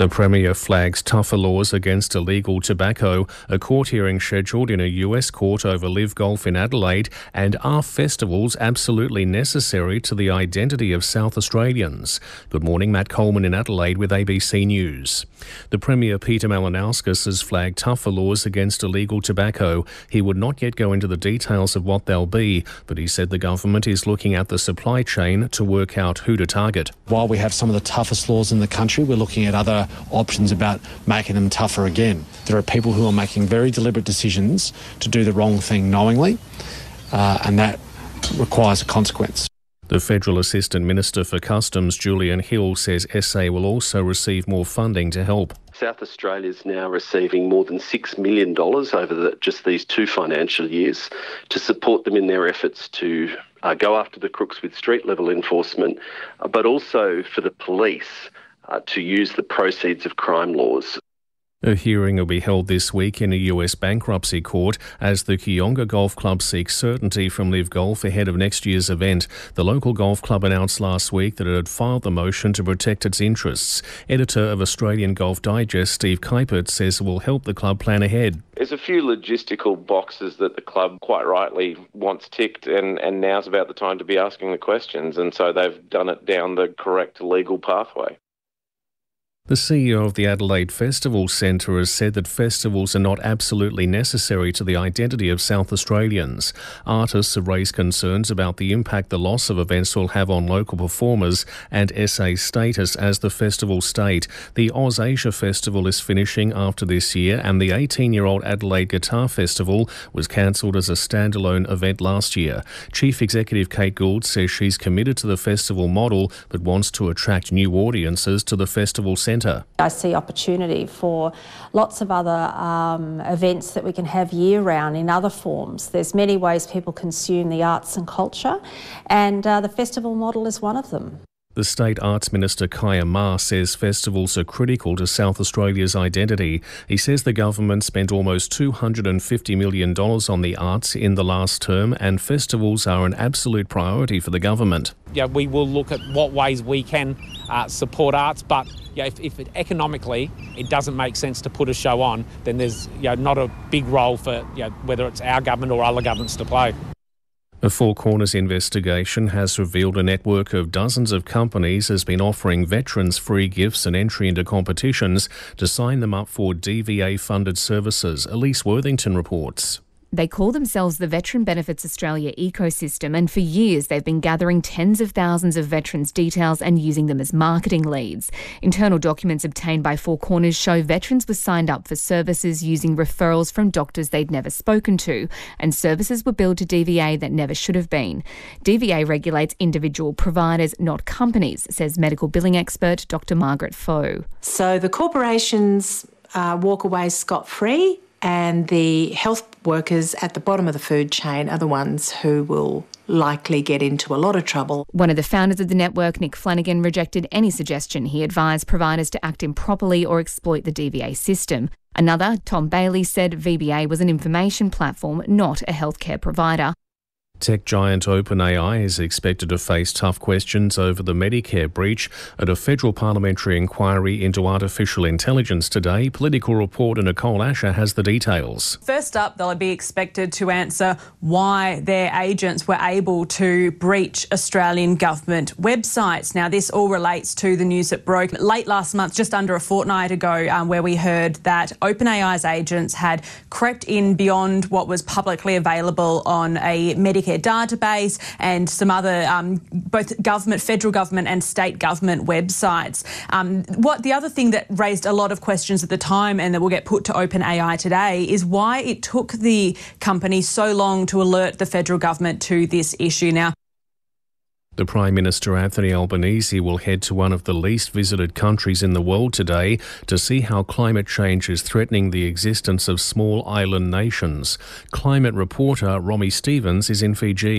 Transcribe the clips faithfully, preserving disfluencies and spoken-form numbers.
The Premier flags tougher laws against illegal tobacco, a court hearing scheduled in a U S court over Live Golf in Adelaide, and are festivals absolutely necessary to the identity of South Australians? Good morning, Matt Coleman in Adelaide with A B C News. The Premier Peter Malinauskas has flagged tougher laws against illegal tobacco. He would not yet go into the details of what they'll be, but he said the government is looking at the supply chain to work out who to target. While we have some of the toughest laws in the country, we're looking at other options about making them tougher again. There are people who are making very deliberate decisions to do the wrong thing knowingly, uh, and that requires a consequence. The Federal Assistant Minister for Customs, Julian Hill, says S A will also receive more funding to help. South Australia is now receiving more than six million dollars over the, just these two financial years to support them in their efforts to uh, go after the crooks with street-level enforcement, uh, but also for the police uh, to use the proceeds of crime laws. A hearing will be held this week in a U S bankruptcy court as the Kooyonga Golf Club seeks certainty from Live Golf ahead of next year's event. The local golf club announced last week that it had filed the motion to protect its interests. Editor of Australian Golf Digest, Steve Kuipert, says it will help the club plan ahead. There's a few logistical boxes that the club quite rightly wants ticked, and, and now's about the time to be asking the questions, and so they've done it down the correct legal pathway. The C E O of the Adelaide Festival Centre has said that festivals are not absolutely necessary to the identity of South Australians. Artists have raised concerns about the impact the loss of events will have on local performers and S A's status as the festival state. The AusAsia Festival is finishing after this year, and the eighteen-year-old Adelaide Guitar Festival was cancelled as a standalone event last year. Chief Executive Kate Gould says she's committed to the festival model but wants to attract new audiences to the festival centre. I see opportunity for lots of other um, events that we can have year-round in other forms. There's many ways people consume the arts and culture, and uh, the festival model is one of them. The State Arts Minister Kaya Ma says festivals are critical to South Australia's identity. He says the government spent almost two hundred fifty million dollars on the arts in the last term, and festivals are an absolute priority for the government. Yeah, we will look at what ways we can uh, support arts, but yeah, if, if it, economically it doesn't make sense to put a show on, then there's you know, not a big role for you know, whether it's our government or other governments to play. A Four Corners investigation has revealed a network of dozens of companies has been offering veterans free gifts and entry into competitions to sign them up for D V A-funded services. Elise Worthington reports. They call themselves the Veteran Benefits Australia ecosystem, and for years they've been gathering tens of thousands of veterans' details and using them as marketing leads. Internal documents obtained by Four Corners show veterans were signed up for services using referrals from doctors they'd never spoken to, and services were billed to D V A that never should have been. D V A regulates individual providers, not companies, says medical billing expert Doctor Margaret Foe. So the corporations uh, walk away scot-free, and the health workers at the bottom of the food chain are the ones who will likely get into a lot of trouble. One of the founders of the network, Nick Flanagan, rejected any suggestion he advised providers to act improperly or exploit the D V A system. Another, Tom Bailey, said V B A was an information platform, not a healthcare provider. Tech giant OpenAI is expected to face tough questions over the Medicare breach at a federal parliamentary inquiry into artificial intelligence today. Political reporter Nicole Asher has the details. First up, they'll be expected to answer why their agents were able to breach Australian government websites. Now, this all relates to the news that broke late last month, just under a fortnight ago, um, where we heard that OpenAI's agents had crept in beyond what was publicly available on a Medicare database and some other um, both government, federal government and state government websites. Um, what the other thing that raised a lot of questions at the time and that will get put to OpenAI today is why it took the company so long to alert the federal government to this issue. Now, the Prime Minister Anthony Albanese will head to one of the least visited countries in the world today to see how climate change is threatening the existence of small island nations. Climate reporter Romy Stevens is in Fiji.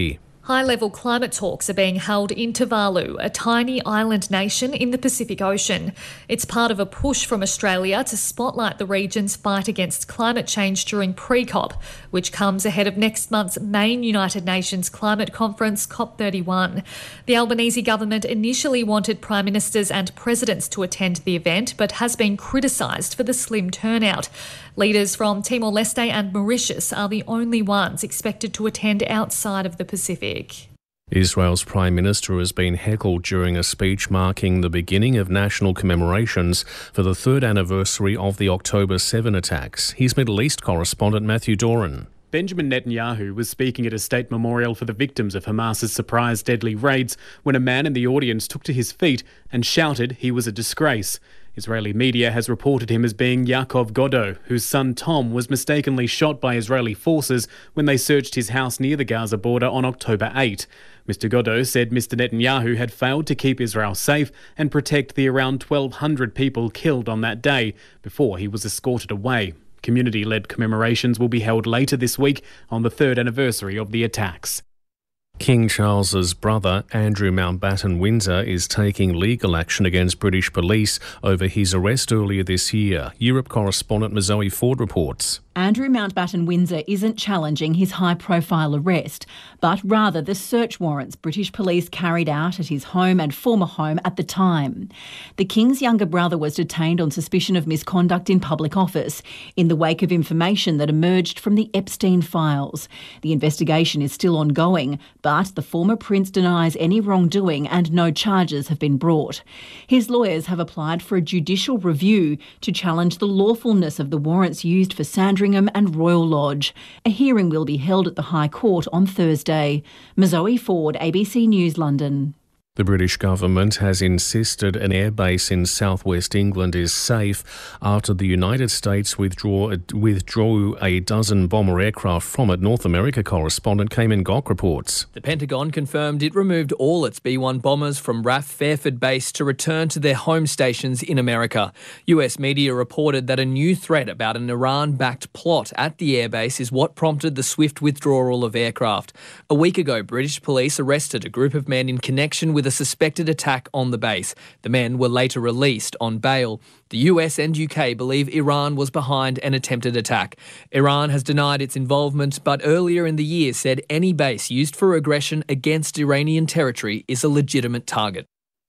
High-level climate talks are being held in Tuvalu, a tiny island nation in the Pacific Ocean. It's part of a push from Australia to spotlight the region's fight against climate change during pre-COP, which comes ahead of next month's main United Nations climate conference, COP thirty-one. The Albanese government initially wanted prime ministers and presidents to attend the event, but has been criticised for the slim turnout. Leaders from Timor-Leste and Mauritius are the only ones expected to attend outside of the Pacific. Israel's Prime Minister has been heckled during a speech marking the beginning of national commemorations for the third anniversary of the October seventh attacks. Here's Middle East correspondent Matthew Doran. Benjamin Netanyahu was speaking at a state memorial for the victims of Hamas's surprise deadly raids when a man in the audience took to his feet and shouted he was a disgrace. Israeli media has reported him as being Yaakov Godot, whose son Tom was mistakenly shot by Israeli forces when they searched his house near the Gaza border on October eighth. Mister Godot said Mister Netanyahu had failed to keep Israel safe and protect the around twelve hundred people killed on that day before he was escorted away. Community-led commemorations will be held later this week on the third anniversary of the attacks. King Charles's brother, Andrew Mountbatten Windsor, is taking legal action against British police over his arrest earlier this year. Europe correspondent Zoe Ford reports. Andrew Mountbatten Windsor isn't challenging his high-profile arrest, but rather the search warrants British police carried out at his home and former home at the time. The King's younger brother was detained on suspicion of misconduct in public office in the wake of information that emerged from the Epstein files. The investigation is still ongoing, but the former prince denies any wrongdoing and no charges have been brought. His lawyers have applied for a judicial review to challenge the lawfulness of the warrants used for Sandringham and Royal Lodge. A hearing will be held at the High Court on Thursday. Zoe Ford, A B C News, London. The British government has insisted an airbase in southwest England is safe after the United States withdraw, withdrew a dozen bomber aircraft from it. North America correspondent Cayman Gok reports. The Pentagon confirmed it removed all its B one bombers from R A F Fairford base to return to their home stations in America. U S media reported that a new threat about an Iran-backed plot at the airbase is what prompted the swift withdrawal of aircraft. A week ago, British police arrested a group of men in connection with a suspected attack on the base. The men were later released on bail. The U S and U K believe Iran was behind an attempted attack. Iran has denied its involvement, but earlier in the year said any base used for aggression against Iranian territory is a legitimate target.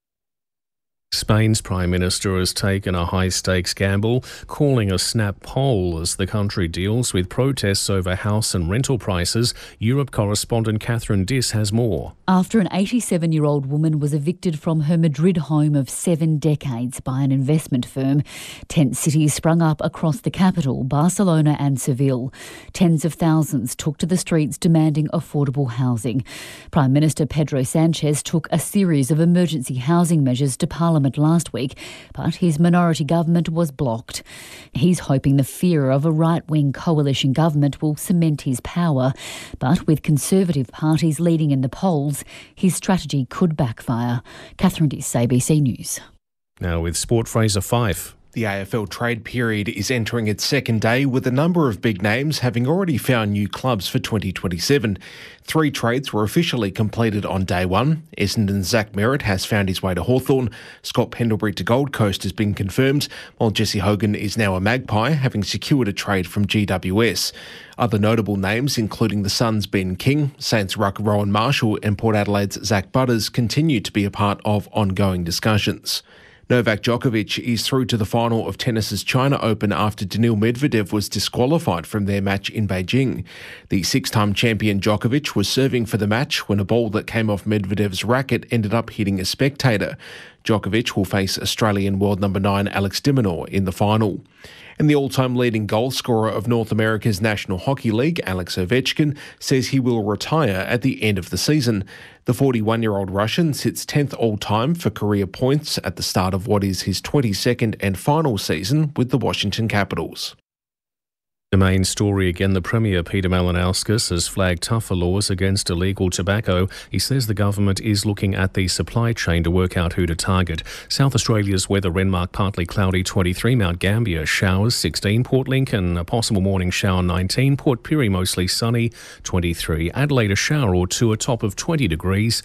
Spain's Prime Minister has taken a high-stakes gamble, calling a snap poll as the country deals with protests over house and rental prices. Europe correspondent Catherine Diss has more. After an eighty-seven-year-old woman was evicted from her Madrid home of seven decades by an investment firm, tent cities sprung up across the capital, Barcelona and Seville. Tens of thousands took to the streets demanding affordable housing. Prime Minister Pedro Sanchez took a series of emergency housing measures to Parliament last week, but his minority government was blocked. He's hoping the fear of a right-wing coalition government will cement his power, but with Conservative parties leading in the polls, his strategy could backfire. Catherine Diss, A B C News. Now with sport, Fraser Fife. The A F L trade period is entering its second day, with a number of big names having already found new clubs for twenty twenty-seven. Three trades were officially completed on day one. Essendon's Zach Merritt has found his way to Hawthorn. Scott Pendlebury to Gold Coast has been confirmed, while Jesse Hogan is now a Magpie, having secured a trade from G W S. Other notable names, including the Suns' Ben King, Saints' ruck Rowan Marshall and Port Adelaide's Zach Butters, continue to be a part of ongoing discussions. Novak Djokovic is through to the final of tennis's China Open after Daniil Medvedev was disqualified from their match in Beijing. The six-time champion Djokovic was serving for the match when a ball that came off Medvedev's racket ended up hitting a spectator. Djokovic will face Australian world number nine Alex de Minaur in the final. And the all-time leading goal scorer of North America's National Hockey League, Alex Ovechkin, says he will retire at the end of the season. The forty-one-year-old Russian sits tenth all-time for career points at the start of what is his twenty-second and final season with the Washington Capitals. The main story again, the Premier Peter Malinauskas has flagged tougher laws against illegal tobacco. He says the government is looking at the supply chain to work out who to target. South Australia's weather, Renmark partly cloudy twenty-three, Mount Gambier showers sixteen, Port Lincoln a possible morning shower nineteen, Port Pirie mostly sunny twenty-three, Adelaide a shower or two, a top of twenty degrees.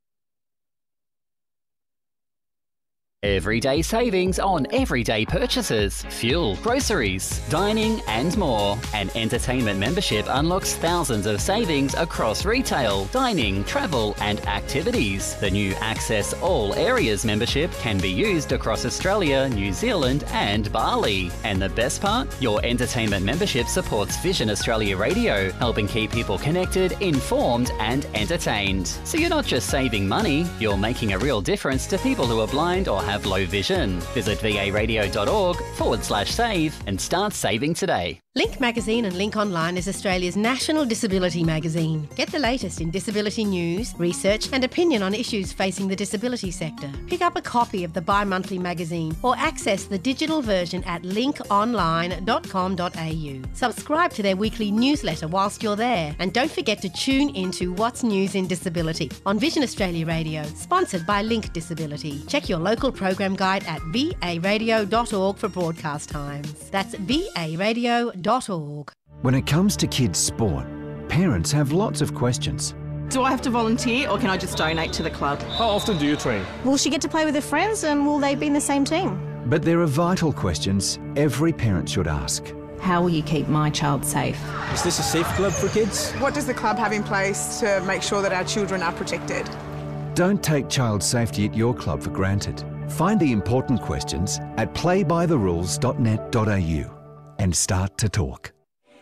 Everyday savings on everyday purchases, fuel, groceries, dining and more. An entertainment membership unlocks thousands of savings across retail, dining, travel and activities. The new Access All Areas membership can be used across Australia, New Zealand and Bali. And the best part? Your entertainment membership supports Vision Australia Radio, helping keep people connected, informed and entertained. So you're not just saving money, you're making a real difference to people who are blind or have have low vision. Visit varadio.org forward slash save and start saving today. Link Magazine and Link Online is Australia's national disability magazine. Get the latest in disability news, research and opinion on issues facing the disability sector. Pick up a copy of the bi-monthly magazine or access the digital version at link online dot com dot a u. Subscribe to their weekly newsletter whilst you're there and don't forget to tune into What's News in Disability on Vision Australia Radio, sponsored by Link Disability. Check your local program guide at v a radio dot org for broadcast times. That's v a radio dot org. When it comes to kids' sport, parents have lots of questions. Do I have to volunteer or can I just donate to the club? How often do you train? Will she get to play with her friends and will they be in the same team? But there are vital questions every parent should ask. How will you keep my child safe? Is this a safe club for kids? What does the club have in place to make sure that our children are protected? Don't take child safety at your club for granted. Find the important questions at play by the rules dot net dot a u and start to talk.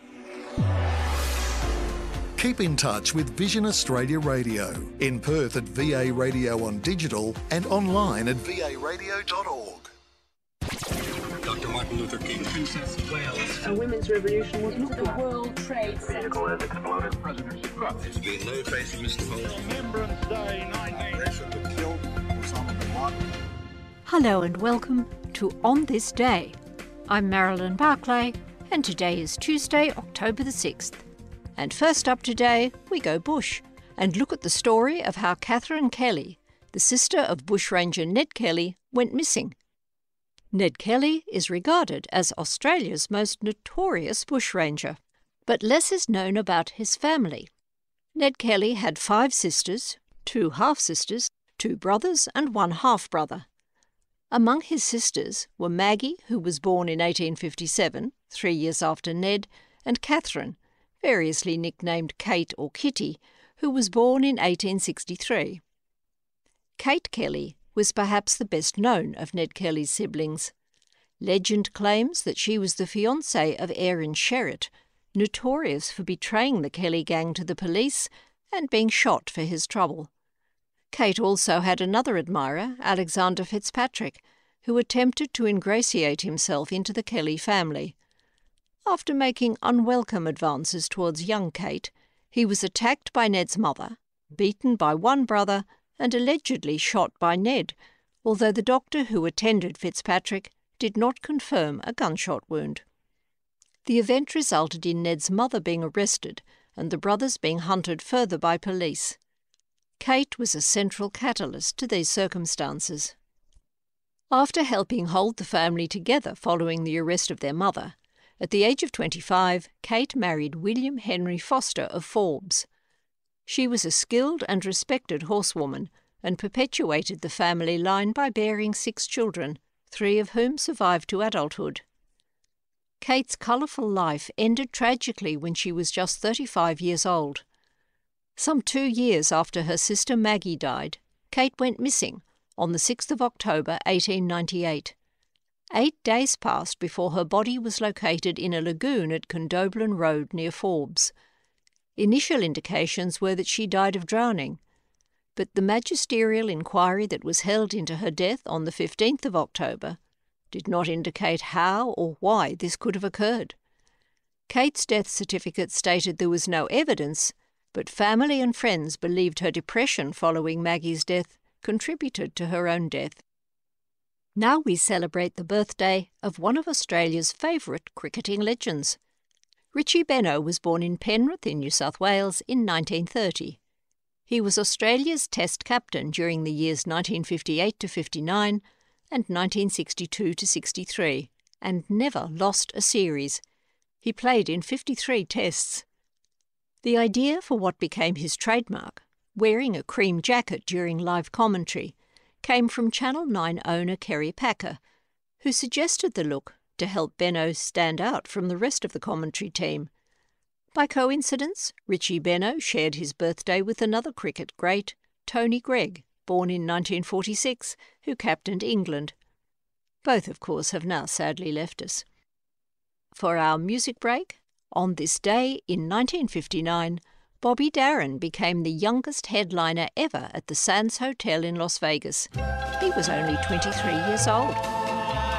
Keep in touch with Vision Australia Radio. In Perth at V A Radio on digital and online at v a radio dot org. Doctor Martin Luther King. Princess of Wales. A women's revolution was not the World Trade Center. Vehicle has exploded. President Trump. It's been no face, Mister Holmes. Remembrance Day nineteen. That killed Osama bin Laden. Hello and welcome to On This Day. I'm Marilyn Barclay and today is Tuesday, October the sixth. And first up today, we go bush and look at the story of how Catherine Kelly, the sister of bushranger Ned Kelly, went missing. Ned Kelly is regarded as Australia's most notorious bushranger, but less is known about his family. Ned Kelly had five sisters, two half-sisters, two brothers and one half-brother. Among his sisters were Maggie, who was born in eighteen fifty-seven, three years after Ned, and Catherine, variously nicknamed Kate or Kitty, who was born in eighteen sixty-three. Kate Kelly was perhaps the best known of Ned Kelly's siblings. Legend claims that she was the fiancée of Aaron Sherritt, notorious for betraying the Kelly gang to the police and being shot for his trouble. Kate also had another admirer, Alexander Fitzpatrick, who attempted to ingratiate himself into the Kelly family. After making unwelcome advances towards young Kate, he was attacked by Ned's mother, beaten by one brother, and allegedly shot by Ned, although the doctor who attended Fitzpatrick did not confirm a gunshot wound. The event resulted in Ned's mother being arrested and the brothers being hunted further by police. Kate was a central catalyst to these circumstances. After helping hold the family together following the arrest of their mother, at the age of twenty-five, Kate married William Henry Foster of Forbes. She was a skilled and respected horsewoman and perpetuated the family line by bearing six children, three of whom survived to adulthood. Kate's colourful life ended tragically when she was just thirty-five years old. Some two years after her sister Maggie died, Kate went missing on the sixth of October eighteen ninety-eight. Eight days passed before her body was located in a lagoon at Condobolin Road near Forbes. Initial indications were that she died of drowning, but the magisterial inquiry that was held into her death on the fifteenth of October did not indicate how or why this could have occurred. Kate's death certificate stated there was no evidence, but family and friends believed her depression following Maggie's death contributed to her own death. Now we celebrate the birthday of one of Australia's favourite cricketing legends. Richie Benaud was born in Penrith in New South Wales in nineteen thirty. He was Australia's Test captain during the years nineteen fifty-eight to fifty-nine and nineteen sixty-two to sixty-three, and never lost a series. He played in fifty-three tests. The idea for what became his trademark, wearing a cream jacket during live commentary, came from Channel nine owner Kerry Packer, who suggested the look to help Benaud stand out from the rest of the commentary team. By coincidence, Richie Benaud shared his birthday with another cricket great, Tony Greig, born in nineteen forty-six, who captained England. Both, of course, have now sadly left us. For our music break, on this day in nineteen fifty-nine, Bobby Darin became the youngest headliner ever at the Sands Hotel in Las Vegas. He was only twenty-three years old.